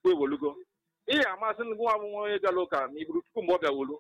Chukwu ewolugo ihe amasị ndị nwa bụ onye gara ụka ma iburu Chukwu mgbe ọ bịawolu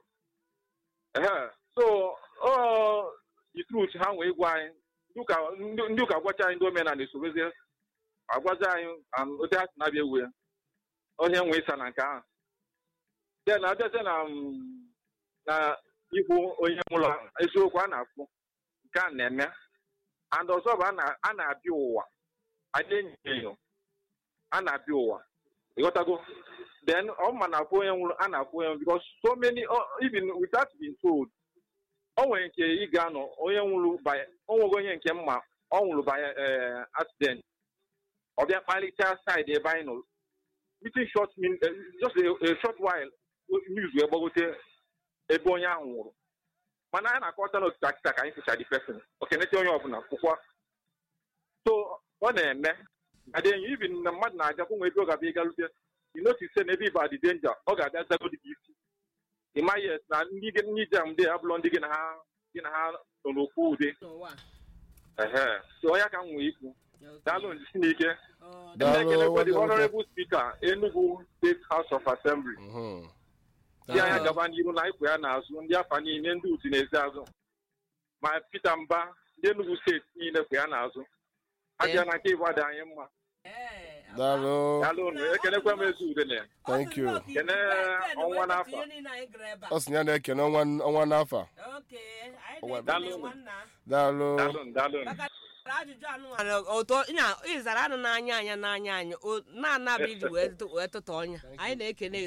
so the truth ha nwee gwa anyị ndị ụka gwacha anyị ndị omenala esorozie agwazi anyị ote ha si na-abịa ewu ya onye nwe ịsa na nke ahụ de na abịazie na ikwu onye nwụrụ eziokwu a na-akwụ nke a na-eme and ọzọ bụ a na-abịa ụwa anyị enyi enyo a na-abịa ụwa ịghọtago then ọ ma na-akwụ onye nwụrụ a na-akwụ onye because so many even without being told o nwere nke ị ga-anọ onye nwụrụ onwego onye nke mma ọ nwụrụ by accident ọ bịa kpalite side ebe anyị nọ within just a short while news wee gbagote ebe onye ahụ nwụrụ mana anyị na-akọta na otita ka anyị fụcha the person okenete onye ọbụla kwụkwa so ọ na-eme adịghị even na mmadụ na-ajakwu nwe ebe ọ ga-abịa ịgalute inotice na ebe ịba dị danger ọ ga-abịa zagodi gị isi ịma yes na ndị jam dị abụlọ ndị gị na ha nọ n'okwu ude so onye ka m nwee ikwu daalụ njisi n'ike na-ekelekwa the honorable speaker Enugu State House of Assembly ndị anya gaba n'iru na ikwu ya n'azụ ndị afa niile ndị utu na-ezi azụ ma Peter Mba ndị Enugu steeti niile kwu ya n'azụ abịa na nke ịbụ dị anyị mma daalụ ekelekwa m ezi udene thank you kene ọnwa n'afọ ọ sị ya na-ekene ọnwa n'afọ daalụ ajụjụ anụmanụ ụtọ ịzara anụ n'anya anya n'anya anyị na-anabụ iji wee tụta ọnya anyị na-ekene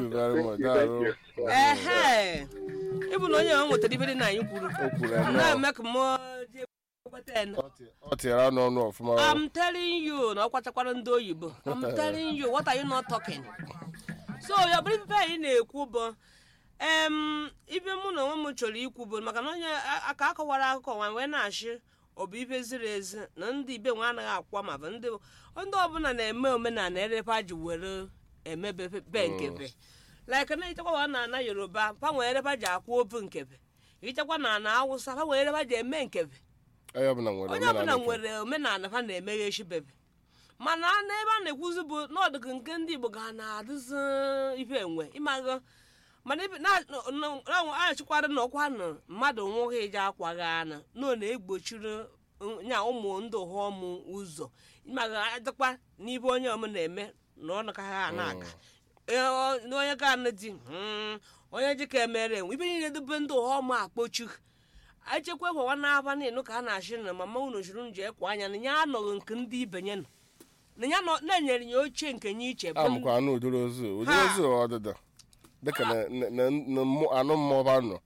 ịbụ na onye nwe nwetara ibe dị na anyị kwuru na-eme ka mmụọ ji ọ tinyere anụ ọnụ ọfụma I'm telling you na ọ kwachakwara ndị oyibo I'm telling you what are you not talking so ya bụrụ ife anyị na-ekwu bụ ibe mụ na onwe m chọrọ ikwu bụ maka na onye aka akọwara akụkọ nwa wee na-achị ọ bụ ife ziri ezi na ndị ibe nwa anaghị akwa ma bụ ndị ọbụla na-eme omenala erepa ji were emebe be nkebe like na ichekwa na Yoruba pa nwere erepa ji akwa obu nkebe ichekwa na Hausa pa nwere erepa ji eme nkebe onye ọbụla nwere omenala ha na-emeghe eshibebe mana n'ebe a na-ekwuzi bụ n'ọdụgụ nke ndị Igbo ga na-adịzi ife enwe ịmaghị mana na-achịkwara na ọkwa na mmadụ nwoke iji akwaghị ana nọ na-egbochiri nya ụmụ ndị ụhọmụ ụzọ ịmaghị adịkwa n'ibe onye ọm na-eme na ọ naka ha na-aga onye ka anụ di onye ji ka emere enwe ibe niile debe ndị ụhọmụ akpochi echekwa ekwewa n'aba n'elu ka a na-achị na mama unu jiri nje ekwe anya na ya anọghị nke ndị ibe nye na ya na-enyere ya oche nke nye iche amụkwa anụ udorozu ọdịda dịka na anụ mmụọ anọ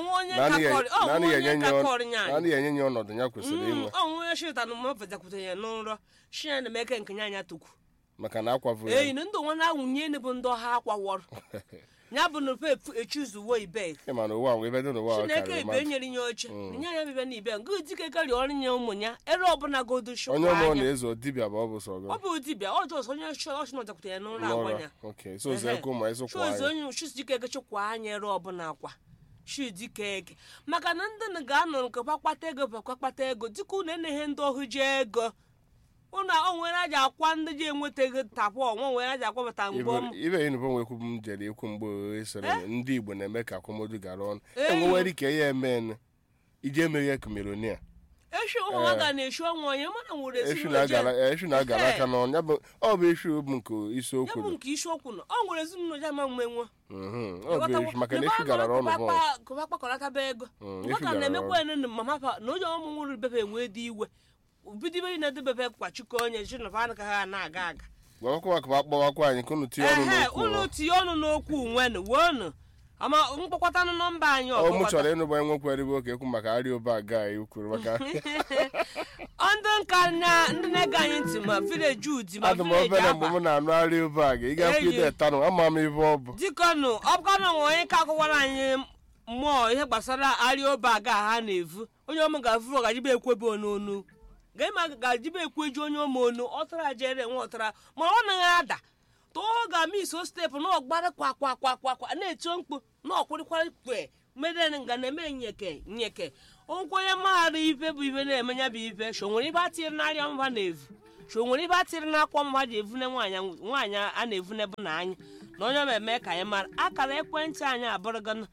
naanị ya enye ya ọnọdụ ya kwesịrị inwe onwe shita na mmapezakwute ya n'ụrọ shia na meke nke anya tukwu maka na akwavụ ya ndị nwa na-awụnye bụ ndị ọha akwawọrọ ya bụ na echuzuwo ibe ịma na ụwa nwe ebe dị n'ụwa Chineke ibe nyere ya oche nye ya bibe na ibe nke dike karị ọrụ nye ụmụ ya ere ọbụla godo shọ onye ọmụ na-ezo dibịa bụ ọ bụ sọ ọ bụ dibịa ọjọọ onye ọchụ nọzakwute ya n'ụlọ agwanya onye chuzikeke chụkwa anya ere ọbụla akwa chudikeke maka na ndị ga-anọ nke kpakpata ego dịka unu eneghe ndị ọhụ ji ego ụna o nwere aja akwa ndị ji enwetaghị tapụ ọnwa nwere aja akwabata mgbe ibe enyibo nwekwu m jere ekwu mgbe esere ndị Igbo na-eme ka akwamodu gara ọnụ enwewere ike ya eme iji emeghe kameronia eshu ụmụ ga na-eshu ọnwa onye mana nwere eshu na-agara aka n'ọnụ ọ bụ eshu bụ nke isiokwu bụ nke isiokwu na ọ nwere ezinụlọ ji ama mgbe nwa ọ bụ eshu maka na eshu gara ọnụ kpakọrọtaba ego maka na-emekwa ene mama na onye ọmụ nwụrụ ibefe enwe dị iwe bido ibe na-edebebe kwachukwu onye chinọfa ka ha na-aga aga gwakwa ka akpọwakwa anyị ka unu tinye ọnụ n'okwu unu tinye ọnụ n'okwu nwenu wonu ama mkpọkọtanụ nọmba anyị ọ mụ chọrọ ịnụ bụ enwekwa eribe oke ekwu maka arịoba aga anyị kwuru maka ndị nka na ndị na-ege anyị ntị ma village udi ma village aba mgbe m na-anụ arịoba aga ị ga-akwụ ide tanụ ama m ibe ọ bụ dịkọnụ ọ bụkwanụ onye ka akọwara anyị mmụọ ihe gbasara arịoba aga ha na-evu onye ọmụ ga-avụ ọgajibe ekwebe onunu ga-ema ga-ajibe ekweju onye ọmụonu ọtara jere enwe ọtara ma ọ naghị ada tụọ ga-ama iso steepụ na ọgbara kwa na-eto mkpu na ọkwụrịkwara kpe medene nga na-eme nyeke onye maghara ife bụ ife na-emenya bụ ife so nwere ibe atịrị n'arịa mba na-evu chi o nwere ibe atịrị n'akwa mma ji evune nwaanyị a na-evune bụ na anyị na onye na-eme ka anyị mara akara ekwentị anyị abụrụgo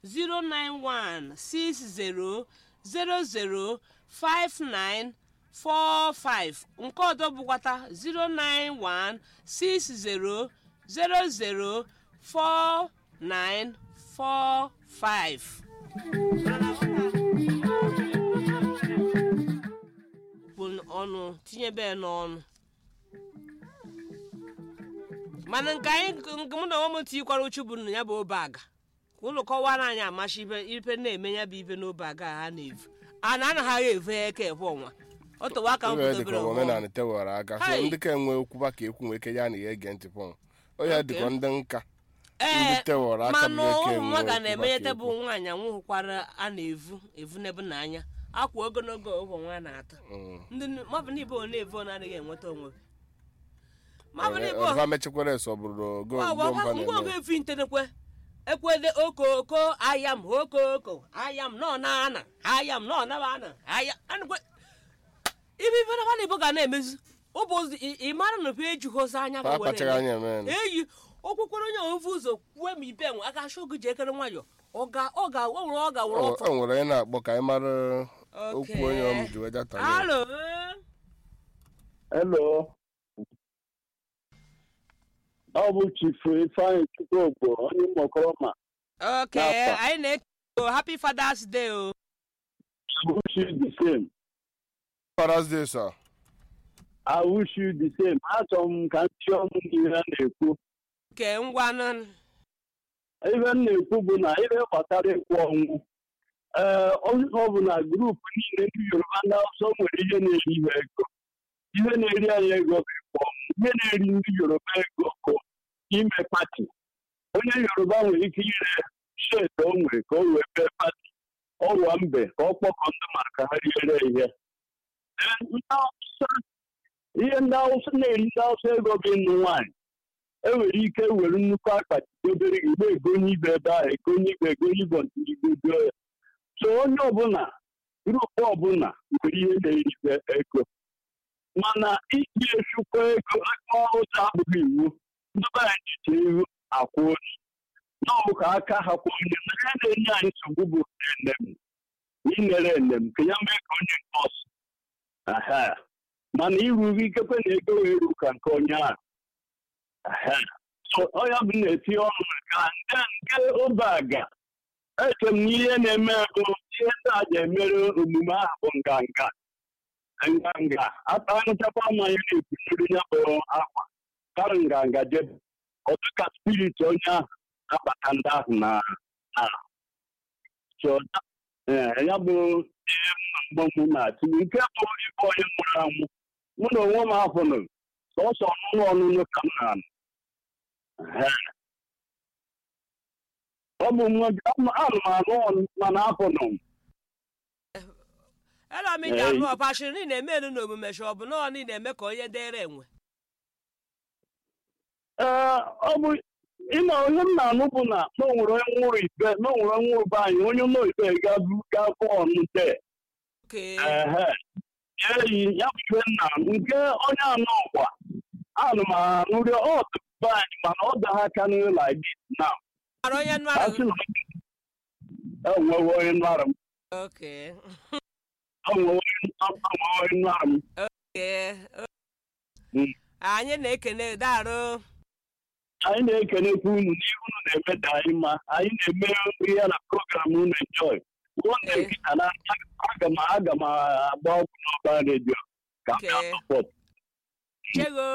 09160005945 nke ọzọ bụkwata 09160004945 ọnụ tinyebe n'ọnụ mana nke mụ na onwe m tikwara uchu bụ na ya bụ obe aga ka ụlọ kọwara anyị amachi ibe na-eme ya bụ ibe n'obe aga ha na-evu a na-anaghị evu eke ekwe ọnwa otowa aka mpụtobere omenala tewara aka so ndị ka enwe okwuba ka ekwu nweke ya na ihe ege ntị pọn onye dịkọ ndị nka ndị tewara aka mana ụmụ ga na-emenyete bụ nwaanyị anwụhụkwara a na-evu n'ebe n'anya akwa ogologo ụbọ nwa na-ata ndị mabụ n'ibe ọ na-evu na-adịghị enweta onwe mechekwara eso bụrụ ngwa efu ntenekwe ekwede okoko ayam okoko ayam nọ na-ana ayam nọ na-ana ayam ibe ibe na Igbo ga na-emezi ụbọchị ị mara na eji hozi anya eyi okwekwere onye ovu ụzọ kwue ma ibe nwe aka achọ ogu ji ekere nwayọ ọ ga-wụrụ ọtọ nwere onye na-akpọ ka anyị mara okwu onye ọmji wedata hello ọ bụ chifu Ifeanyị Chukwuogbo onye Mmokoroma. Okay, anyị na-ekele happy Father's Day o. I wish you the same. Father's Day, sir. I wish you the same. Achọrọ m ka ndị ọnụ ihe na-ekwu. Nke ngwanụ. Ihe na-ekwu bụ na ihe gbasara ịkwụ ọnwụ. Onye ọbụla grupu niile ndị Yoruba ndị Hausa nwere ihe na-eri ha ego. Ihe na-eri anyị ego bụ ịkwụ ọnwụ. Ihe na-eri ndị Yoruba ego bụ ime pati. Onye Yoruba nwere ike ire shet o nwere ka o wee mee pati ọwa mbe ka ọ kpọkọ ndị maka ha riere ihe. Ihe ndị Hausa na-eri ndị Hausa ego bụ ịnụ nwaanyị. Enwere ike were nnukwu akpati obere igbe egonye ibe ebe ahụ egonye igbo igbo duo ya. So onye ọbụla grupu ọbụla nwere ihe na-eribe ego. Mana iji echukwa ego ụzọ abụghị iwu ndị be anyị ji ihu akwụ otu n'ọbụ ka aka ha kwa onye na ya na-enye anyị nsogbu bụ enem inere enem ka ya mee ka onye nkọsụ mana iru ikekwe na ego wee ru ka nke onye ahụ so onye bụ na-etinye ọnụ maka nke obe aga eche m na ihe na-eme ego ihe ndị a ga-emere omume ahụ bụ nganga atanụchakwa mmanya na-ebunyere ya bụ akwa karị nganga jebe ọdụka spirit onye ahụ akpata ndị ahụ na so ya bụ ihe mgbe mụ na-atụ nke bụ ibe onye nwụrụ anwụ mụ na onwe m afụnụ sọsọ ọnụnụ ọnụnụ ka m na-anụ ọ bụ anụ m anụ mana afụnụ m ela m ji anụ ọpashiri niile eme elu na omume shi ọ bụ nọọ niile eme ka onye dere enwe ọ bụ ịma onye m na-anụ bụ na n'onwere onye nwụrụ ibe n'onwere nwụrụ be anyị onye nọ ibe ga-abụ ọnụ te eyi ya bụ ibe nna nke onye anọ ọgwa anụ m anụrị ọtụ be anyị mana ọ da ha aka n'ihe like this now onye enwewe onye nara m anyị na-ekene darụ anyị na-ekenekwa unu n'ihe unu na-emeda anyị mma anyị na-eme ihe na program unu enjoy nkịta na aga m agba ọkụ n'ọba redio ka m ga-asọpọt chego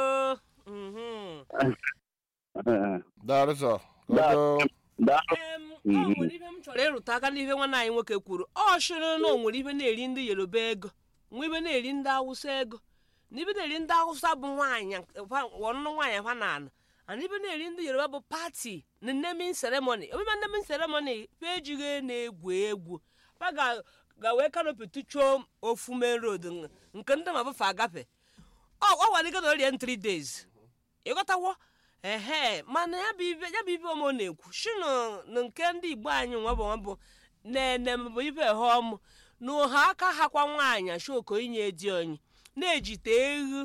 nwere ihe m chọrọ ịrụta aka n'ihe nwanne anyị nwoke kwuru ọ chịrị na o nwere ibe na-eri ndị Yoruba ego nwa ibe na-eri ndị Awụsa ego na ibe na-eri ndị Awụsa bụ nwaanyị ọnụnụ nwaanyị ha na-anụ and ibe na-eri ndị Yoruba bụ pati na naming ceremony omume naming ceremony pe ejighị na-egwu egwu pa ga wee kanopi tụchuo ofu main road nke ndị ma bụfe agafe ọ nwere ike na orie 3 days ịghọtawo mana ya bụ ibe ọmụ na-ekwu shino na nke ndị Igbo anyị nwabụ na-ene mbụ ibe hom na ha aka ha kwa nwaanyị shoko inye di onye na-ejite eghu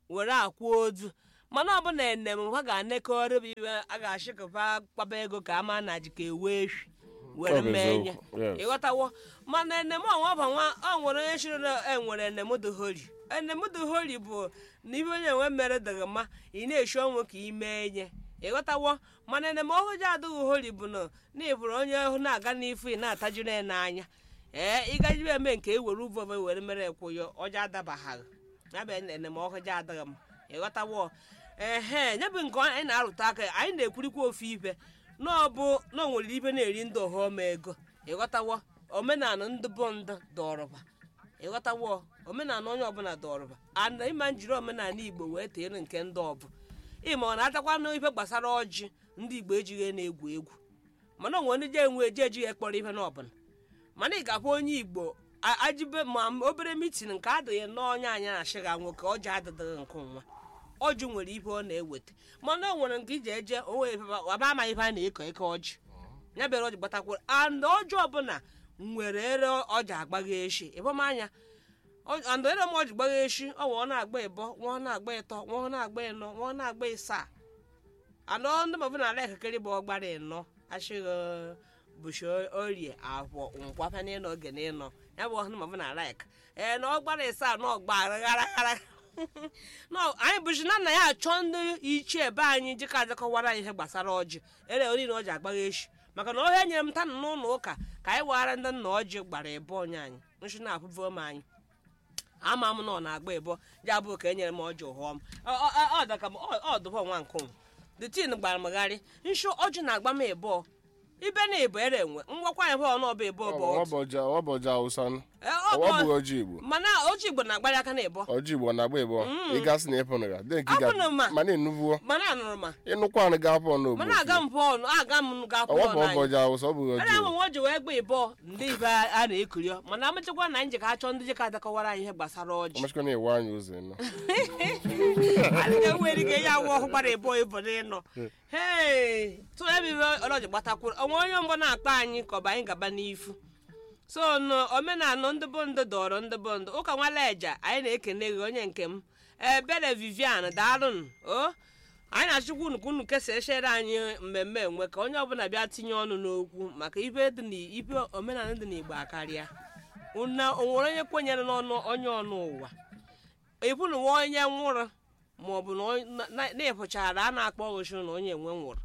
were akwụ ozu mana ọ bụ na enem ha ga-anekọrọ bụ iwe a ga-achịkọba kpaba ego ka ama na ji ka ewe efi were menye ịghọtawo mana enem ọnwa ọba nwa ọ nwere onye chiri na enwere enemduhori enemduhori bụ na ibe onye nwe mere dịghị mma ị na-eshi ọnwụ ka ime enye ịghọtawo mana enem ọhụji adịghị hori bụ na ịbụrụ onye ọhụ na-aga n'ifu ị na-atajiri ya n'anya ịgajibe eme nke ewere uvove were mere ekwụyo ọjọ adabaghaghị ya bụ enem ọhụji adịghị m ịghọtawo ya bụ nke anyị na-arụta aka anyị na-ekwurikwa ofu ibe na ọ nwere ibe na-eri ndị ọghọm ego ịghọtawo omenala ndị bụ ndụ dọrọba ịghọtawo omenala onye ọbụla dọrọba ana ịma njiri omenala Igbo wee teere nke ndị ọbụ ịma ọ na-atakwa n'ife gbasara ọjị ndị Igbo ejighị na-egwu egwu mana onwe ndị ejighị ekpọrọ ife n'ọbụla mana ị ga-akwa onye Igbo ajibe ma obere mitin nke adịghị n'ọnya anya na-achịgha nwoke ọjị adịdịghị nke nwa ọjị nwere ife ọ na-eweta mana o nwere nke iji eje aba amaghị ife a na-eko eke ọjị ya bịara ọjị gbatakwuru andị ọjị ọbụla nwere ere ọjị agbaghị eshi ịbọmanya andị ere m ọjị gbagha eshi ọ na-agba ịbọ nwa na-agba ịtọ nwa na-agba ịnọ nwa na-agba ịsaa anọ ndị mabụ na ala ekekere bụ ọgbara ịnọ achịghị bụchi orie abụọ nkwafa n'ịnọ oge n'ịnọ ya bụ ọhụrụ mabụ na alaik na ọgbara ịsaa na ọgba aghara anyị bụchi na nna ya achọ ndị ichie ebe anyị jikọ adịkọwara anyị ihe gbasara ọjị ere ori na ọjị agbaghị eshi maka na ohe nyere m ta n'ụlọ ụka ka anyị weghara ndị nna ọjị gbara ịbọ onye anyị nchi na-apụvo m anyị ama m na ọ na-agba ịbọ ji abụ ka e nyere m ọjị ụhọm ọdụbọ nwa nkom the tin gbara magharị nshi ọjị na-agba m ịbọ ibe na ịbọ ere enwe ngwakwa ya bụ ọnụ ọba ịbọ ọbọja Hausa mana ọjị Igbo na-agbara aka na ịbọ ọjị Igbo na-agba ịbọ ịgasị na ịpụnụga mana ịnụvuo mana anụrụ ma ịnụkwanụ ga-apụ ọnụ mana aga m pụọ aga m ga-apụ ọnụ ọbọja Hausa ọ bụ ọjị ana m ọjị wee gba ịbọ ndị ibe a na-ekuri mana amachakwa na anyị ji ka achọ ndị jika adakọwara anyị ihe gbasara ọjị amachakwa na ịwa anyị ụzọ nọ adịghị nwere ike ya awụ ọhụ gbara ịbọ n'ịnọ tụ ebe ibe ọjị gbatakwuru onwe onye mbọ na-akpa anyị ka ọ bụ anyị gaba n'ifu so omenala ndị bụ ndụ dọrọ ndị bụ ndụ ụka nwaleja anyị na-ekene gị onye nke m ebere Vivian daalụnụ anyị na-achụkwa unu ka unu kesa eshere anyị mmemme enwe ka onye ọbụla bịa tinye ọnụ n'okwu maka ibe omenala dị n'Igbo akarịa una onwere onye kwenyere n'ọnụ onye ọnụ ụwa ịbụ na nwa onye nwụrụ maọbụ na-efuchara a na-akpọ ọgụchi na onye enwe nwụrụ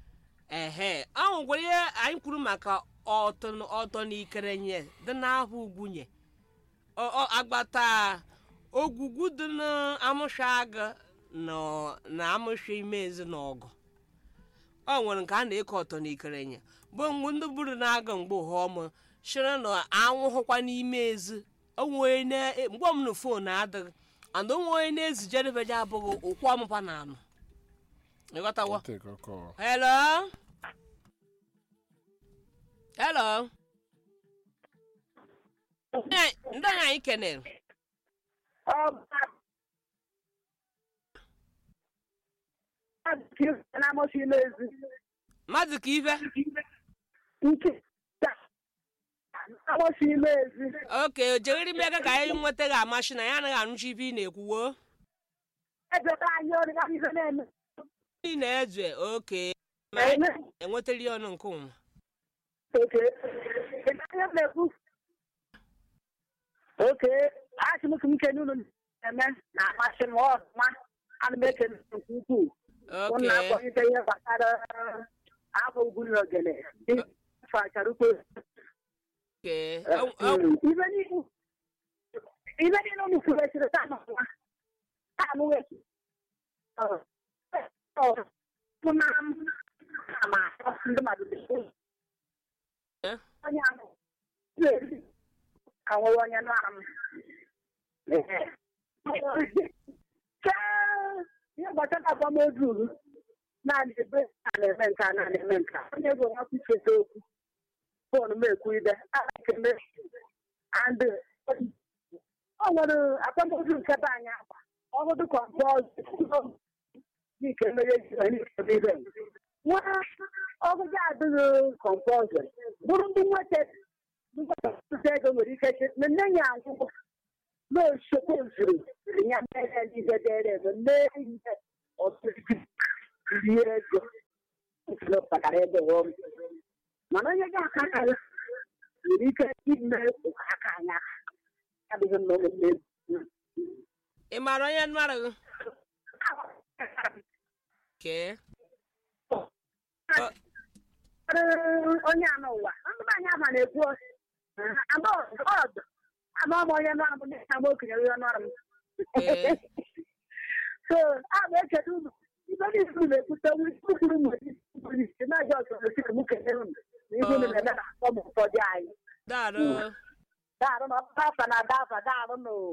ahụ gwara ihe anyị kwuru maka ọtọ n'ikere nye dị n'ahụ ugwunye agbata ogwugwu dị n'amụsha agụ na amụsha imezi na ọgụ ọ nwere nke a na-eke ọtọ n'ikere nye bụ mgbe ndị buru na-aga mgbe ụhọm chere na anwụ hụkwa n'ime ezi mgbe ọmụnụ fon adịghị and onwe onye na-ezijerebeje abụghị ụkwụ ọmụpa na anụ ịghọtawo hello ndị anyị kenere mmadụ ka ife oke jegheri m ego ka anyị nweta gị amashi na ya anaghị arụchi ife ị na-ekwuwo ị na-eje oke ma enwetara ya ọnụ nke ụwa oke achị m ka m kene unu eme na amasị m ọma ana m ekene nke ukwuu ụnụ na-akwanyete ihe gbasara afọ ugwu na ogene fachara ukwe ibe niile unu kwuresịrị taa n'ọnwa amụwe pụna m atọ ndị mmadụ onye ahụ ka nwere onye na-am ihe gbasara akwamozu naanị ebe a na-eme nke a na-eme nke a onye bụ nwa kwucheta okwu fon m ekwu ibe ekele and ọ nwere akwamozu nke be anyị akwa ọgụdụ kọmpọzụ ike mere ibe nwa ọgụgụ adịghị kọmpọzụ bụrụ ndị nweta ego nwere ike nne ya anwụkwọ n'osepozuru ya mere n'ihe dere ego mee ihe ọtụtụ rie ego usoro kpatara ego ọrụ mana onye ga-aka aka ya nwere ike ime aka anya adịghị mma omume. ị maara onye mmadụ kee onye anọ ụwa ndị anyị ama na-ekwu ama m onye nọrọ m dịka m okenye onye nọrọ m so a ga-echeta unu ibe niile unu na-ekwute kwuru m isi na-aja ọsọsiri m kelee unu na ihu unu na-eme na akpọ m ụfọdụ anyị daarụ daarụ na ọkpụkpa na adafa daarụ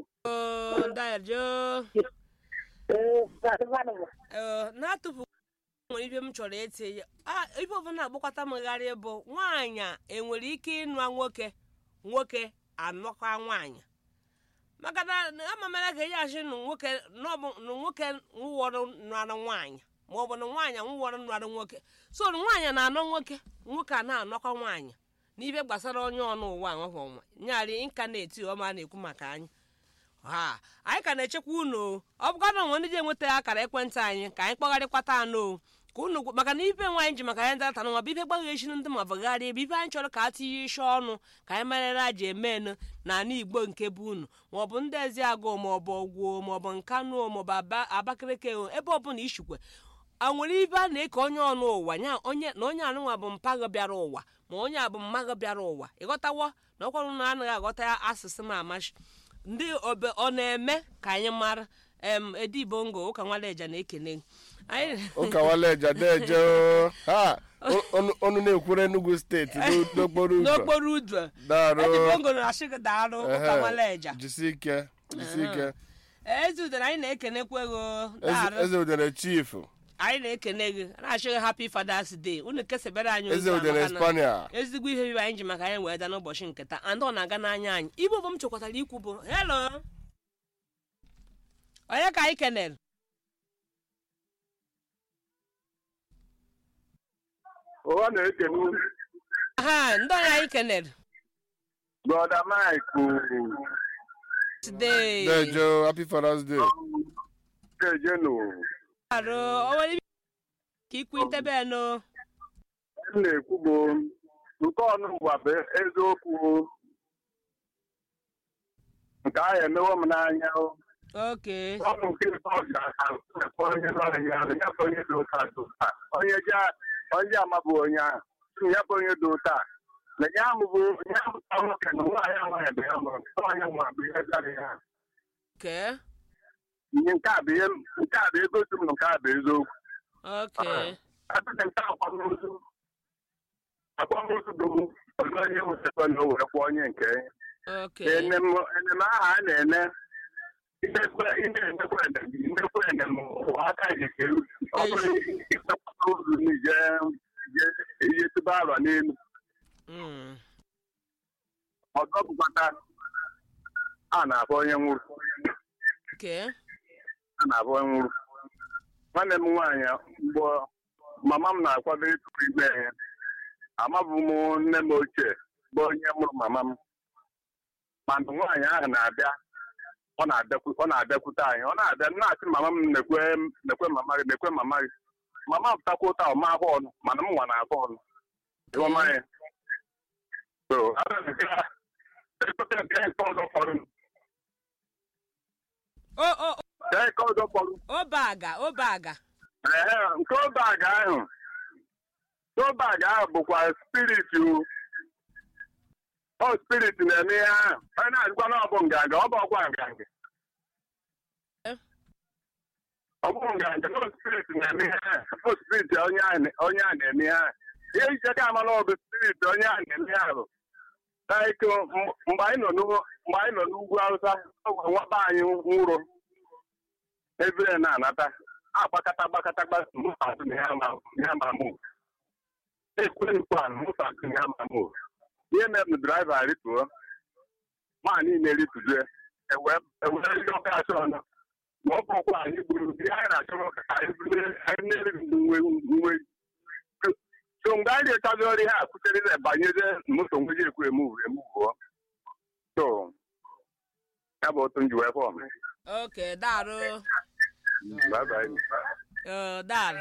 na-atụfu nwere ibe m chọrọ eti ibe ọbụla agbakọta m gharị bụ nwaanyị enwere ike ịnụ nwoke nwoke anọkwa nwaanyị maka na amamara ga eji achị nwoke nwụwọrọ nụrụ nwaanyị ma ọ bụ na nwaanyị nwụwọrọ nụrụ nwoke so nwaanyị na-anọ nwoke nwoke a na-anọkwa nwaanyị n'ibe gbasara onye ọnụ ụwa ahụhụ ọnwa nyarị ịntanetị ọma na-ekwu maka anyị anyị ka na-echekwa unu ọ bụkwa na onwe ndị ji enweta akara ekwentị anyị ka anyị kpọgharịkwata anụ ka unu maka na ibe nwaanyị ji maka anyị data n'ụwa bụ ibe gbaghị echi ndị ma vagharịa ebe ibe anyị chọrọ ka a tinye isi ọnụ ka anyị merere ji emenu na ala Igbo nke bụ unu maọbụ ndị Eziagụ maọbụ Ogwuo maọbụ Nkanu maọbụ Abakaliki ebe ọbụla ishikwe nwere ibe a na-eke onye ọnụ ụwa na onye anụnwa bụ mpaghọ bịara ụwa ma onye a bụ mmaghọ bịara ụwa ịghọtawo na ọkwarụ na anaghị aghọta ya asụsụ ma amashi ndị obe ọ na-eme ka anyị mara Edibongo ụka Nwaleja na-ekene ụka Nwaleja deje ọnụ na-ekwuru Enugu steeti n'okporo ụzọ Edibongo na-asị gị daalụ ụka Nwaleja jisi ike eze udere anyị na-ekenekwa ego eze udere chief anyị na-ekene gị na-achị gị happy Father's Day unu kesebere anyị eze udere Spania ezigbo ihe bibe anyị ji maka anyị wee da n'ụbọchị nke taa and ọ na-aga n'anya anyị ibe bụ m chọkwatara ikwu bụ hello onye ka anyị kenere ọ na-ekene ndị onye anyị kenere Brother Mike today dejo happy Father's Day dejenu arụ o nwere ibe ka ikwu ntebe no m na-ekwu bụ nke ọnụ ụwa bụ eziokwu nke ahụ emewo m n'anya okay ọnụ nke onye dị ụta onye amabụ onye ahụ ya bụ onye dị ụta na ya amụbụ onye amụta nwoke na nwaanyị amaghị ebe ya mụrụ onye nwa bụ ihe gara ya nke a bụ egosi m na nke a bụ eziokwu adịghị nke akwamozu bụ ọzọ ihe nwụsịkwa na o were kwa onye nke enyemahụ a na-ene imekwa enem aka jikeru ọ bụrụ ịkpakọta ozu n'ije ihe tụba arọ n'elu ọzọ bụkwata a na-abụ onye nwụrụ nwanne m nwaanyị mgbe mama m na-akwado ịtụrụ ime ya amabụ m nne m ochie bụ onye mụrụ mama m mana nwaanyị ahụ na-abịa ọ na-abịakwute anyị ọ na-abịa na-asị mama m nekwe mama gị mama m pụtakwa ụta ọma ahụ ọnụ mana m nwa na-ahụ ọnụ ịghọmanya obaga nke obaga ahụ bụkwa spirit spirit na-eme ihe ahụ onye na-azụkwa na ọbụ nganga ọ bụ ọgwa nganga ọ bụ nganga na spirit na-eme ihe ahụ spirit onye a na-eme ihe ahụ ihe iche ka amala ọ bụ spirit onye a na-eme ihe ahụ ike mgbe anyị nọ n'ugwu Awụsa ọgwụ nwata anyị nwụrụ ebire na-anata agbakata ihe mere na draiva rituo ma niile rituje ewere ọka achọ ọnụ ma ọ bụkwa anyị gburu ihe anyị na-achọrọ ka anyị na-eri nwe so mgbe anyị etazi ọrụ ihe a kwutere banyere moto nweji ekwu emuvuo so ya bụ otu nji wee fọm. Okay, darụ. Bye bye. Darụ.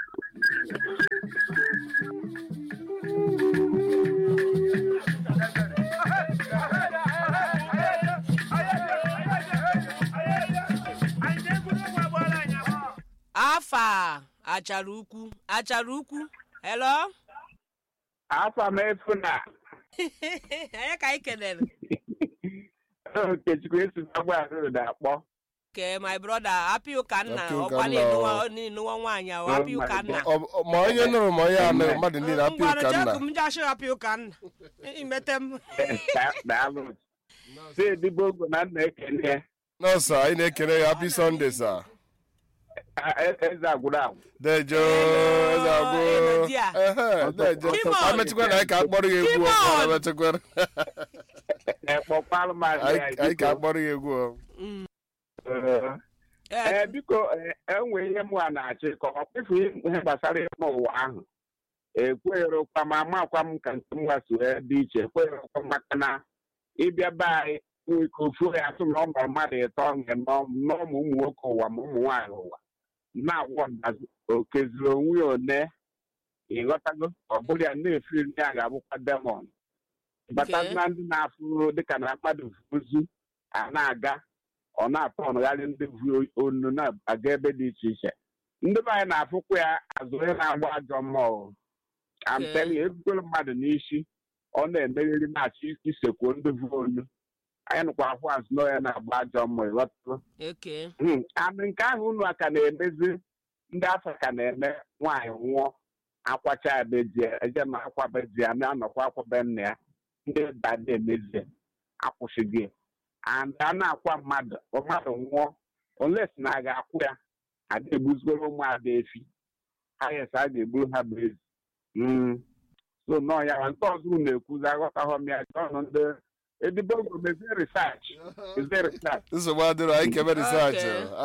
Afa achara ukwu. Hello? Afa m efu na. Anyị ka anyị kelere. Okechukwu esi agba ahụ na-akpọ. Okay, my brother, happy Ukanna. Ọkwali n'ụwa nwaanyị ahụ, happy Ukanna. Ma onye nụrụ ma onye anụrụ mmadụ niile happy Ukanna. M jashi happy Ukanna. Imete m. Daalụ. Si edibo ogo na nna ekele. No sir, anyị na-ekele ya happy Sunday sir. Eze agwụrụ agwụ. Dejo, eze agwụ. Dejo. Amechikwa na anyị ka akpọrọ ya egwu ọkụ. Amechikwa. Kpọkwalụ m anyị ka akpọrọ ya egwu. Biko enwe ihe mụ a na-achị ka ọ kpefu ihe gbasara ịma ụwa ahụ. Ekweghịrịkwa m amakwa m ka nke m gbaso dị iche. Ekweghịrịkwa maka na ịbịa be anyị nwee ka ofu ya atụ na ọ mara mmadụ ịtọ nye n'ọmụ ụmụ nwoke ụwa ma ụmụ nwaanyị ụwa. Na-agwọ ndazụ okeziri onwe ya one ịghọtago ọ bụrụ ya na-efiri ndị a ga-abụkwa demon. Bata na ndị na-afụ dịka na mmadụ ozu a na-aga ọ na-atọ ọnụgharị ndị vu onu na-aga ebe dị iche iche. Ndị be anyị na-afụkwa ya azụ onye na-agba ajọ mmụọ. Amteli ebugoro mmadụ n'isi ọ na-emeriri na-achọ isekwu ndị vu onu. Anyị nụkwa ahụ azụ na onye na-agba ajọ mmụọ ịghọtago. Andị nke ahụ unu aka na-emezi ndị afọ ka na-eme nwaanyị nwụọ akwacha ya bezie eje na akwa bezie na-anọkwa akwabe nna ya ndị dada emezie akwụsịghị. And a na-akwa mmadụ nwụọ olesi na a ga-akwụ ya ada egbuzigoro ụmụada efi hayes a ga-egburu ha bụ ezi. So nọ ya nke ọzọ na-ekwuzi aghọtaghọ m ya ọnụ ndị edibogo mezie research. Nsogbu adịrọ anyị kebe research.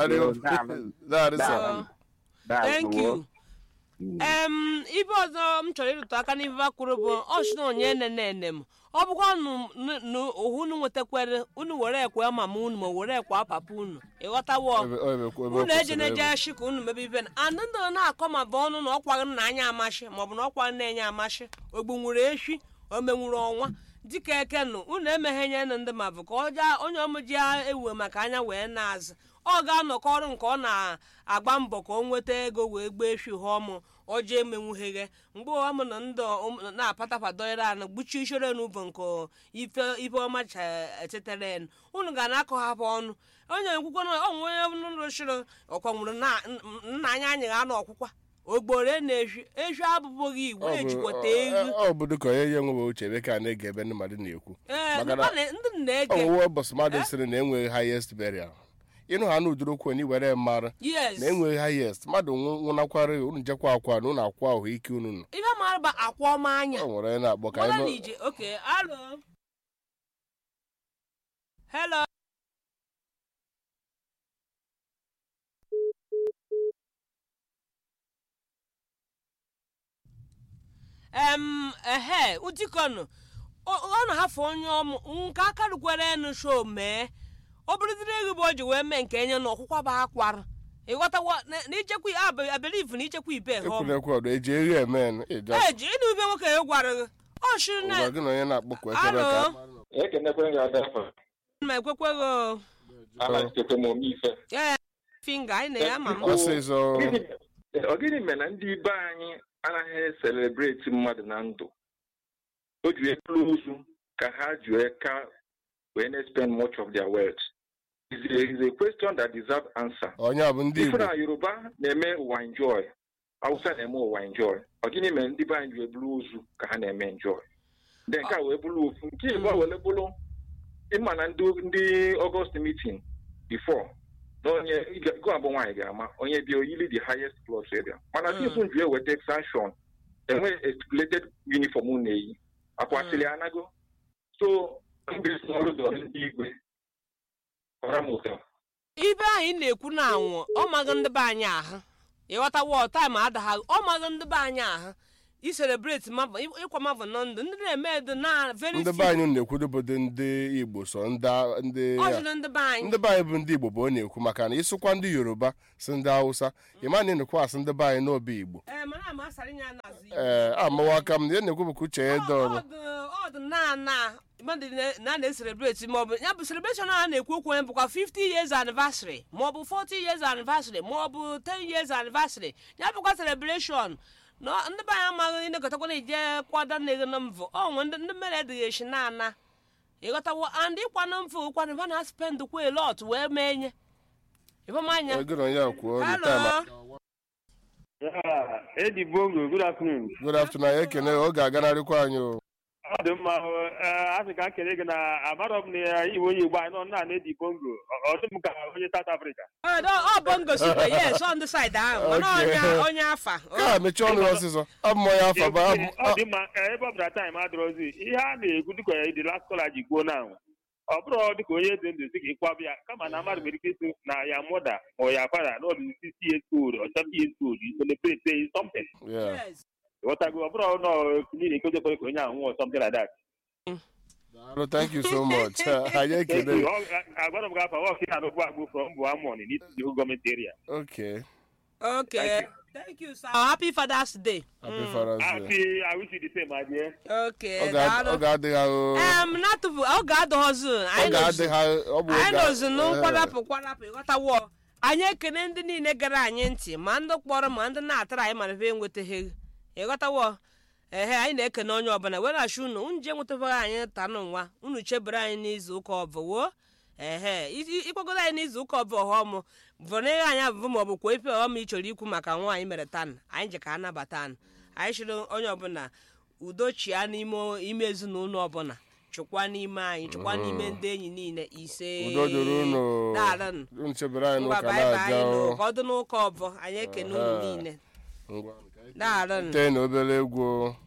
Thank you. Ibe ọzọ m chọrọ ịrụtụ aka n'ibe bakwuru bụ ọchịna onye nene m. Ọ bụkwa unu nwetakwere unu were ekwe mama unu ma were ekwe papa unu ịghọtawo unu eje na-eje shi ka unu mebe ibe na andị ndị na-akọ ma bụ ọnụ na ọkwaghị nna anya amashi maọbụ na ọkwa na-enye amashi ogbunwuru eshi omenwuru ọnwa dịka ekenụ unu emeghe nye ndị ma bụ ka onye ọmụji ewu maka anya wee na-azụ ọ ga-anọkọ ọrụ nke ọ na-agba mbọ ka o nweta ego wee gbaa efi hụọmụ ọjọ emenwugheghe mgbe ọmụ na ndị na-apatapadoere anụ gbuchi ishere n'ụbọ nke ife ọma etetere unu ga na-akọ hapụ ọnụ onye nkwukwo na onwe onye nrụchiri ọkwanwụrụ nna anya anyị ga-anọ ọkwụkwa ogbore na-eshi abụbụghị igbo ejikwata ego ọ bụ dịka onye ihe nwebe uche ebe ka na-ege ebe ndị mmadụ na-ekwu ndị na-ege ọwụwa ụbọchị mmadụ sịrị na enweghị highest burial ịnụ ha na udoro okwu were mara na enweghị highest mmadụ nwụnakwara unu jekwa akwa na unu akwa ahụ ike unu nọ ihe mara bụ akwa ọma anya ọ nwere na-akpọ ka hello udikọnụ ọ na-ahafụ onye ọmụ nke aka rukwere enu show mee ọ bụrụdịrị ego bụ o ji wee mee nke enye na ọkwụkwa bụ akwara ịghọtawa na ichekwa abelivu na ichekwa ibe ha eji eghe eme eji ịnụ ibe nwoke ya gwara gị ọ shiri na gị na onye na-akpọkwa ekebe ka ma ekwekweghị finga anyị na ya ma m ọ gịnị mere na ndị ibe anyị anaghị celebrate mmadụ na ndụ o ji ekpuru ozu ka ha ji eka wee na-spend much of their wealth is a question that deserves answer. Onye bụ ndị Igbo na Yoruba na-eme ụwa enjoy Hausa na-eme ụwa enjoy ọ gịnị mere ndị be anyị ji eburu ozu ka ha na-eme enjoy ndị nke a wee bụrụ ofu nke Igbo were bụrụ ịma na ndị August meeting before na onye go abụ nwaanyị ga-ama onye bịa oyili the highest class area mana tupu nju eweta extension enwe stipulated uniform na-eyi akwasịrị anago so ndị igwe ibe anyị na-ekwu na anwụ ọ maghị ndị be anyị ahụ ịghọtawa taịm adagha ọ maghị ndị be anyị ahụ i celebrate ịkwa mavụ nọ ndụ ndị na-eme edo na very ndị be anyị na-ekwudobodo ndị Igbo sọ ndị be anyị bụ ndị Igbo bụ ọ na-ekwu maka na ịsụkwa ndị Yoruba si ndị Hausa ịma na ịnụkwa asị ndị be anyị n'obi Igbo amawa aka m na na-ekwu bụka uche ya dọrọ na-celebrate maọbụ ya bụ celebration a na-ekwu okwu onye bụkwa 50 years anniversary maọbụ 40 years anniversary maọbụ 10 years anniversary ya bụkwa celebration ndị be anyị amaghị ịnekọtakwa na-eje kwada na ego na mvụ onwe ndị mere edịghị echi na-ana ịghọtawo and ịkwana mvụ kwana ba na spend kwa a lot wee mee nye ifeanya. Eddie Bongo, good afternoon. Good afternoon. Ekene ọ ga-aganarịkwa anyị o. Ọ dị mma asị ka nkele gị na amarọ m na iwe onye Igbo anyị nọ na Eddie Bongo ọ dị m ka onye South Africa. Ọ Bongo sikwa yes on the side ahụ mana onye afa. Ka mechie ọnụ ọsịsọ abụ m onye afa ba. Ọ dị mma ebe ọ bụla time adịrọzi ihe a na-ekwu dịka the last caller ji gwuo na ọ bụrụ dịka onye dị ndụ si ka ịkwabụ ya kama na mmadụ nwere ike ịsụ na ya mother or ya father no be 60 years old or 70 years old you celebrate say something. Yes. What I go abroad no need to go or something like that. Thank you so much. I got to go for work here from Buamon in the government area. Okay. Thank you, sir. Happy Father's Day. Happy Father's Day. I wish you the same, my dear. Okay. Not to I know kwadapụ anyị ekene ndị niile gara anyị ntị ma ndị kpọrọ ma ndị na-atara anyị mara ebe nwetaghị ịghọtawo anyị na-ekene onye ọbụla were achụ unu nje nwetabeghị anyị tanụ nwa unu chebere anyị n'izu ụka ọbụwo ịkwagodo anyị n'izu ụka ọbụ ọghọm vọneghe anyị abụbụ ma ọ bụkwa ife ọghọm ị chọrọ ikwu maka nwaanyị mere tan anyị ji ka anabata anyị chịrị onye ọbụla udo chia n'ime ezinụlọ ọbụla chụkwa n'ime anyị chụkwa n'ime ndị enyi niile ise ọdụ n'ụka ọbụ anyị ekene unu niile na obere egwu